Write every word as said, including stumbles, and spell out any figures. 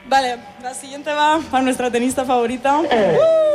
Vale, la siguiente va para nuestra tenista favorita. Uh.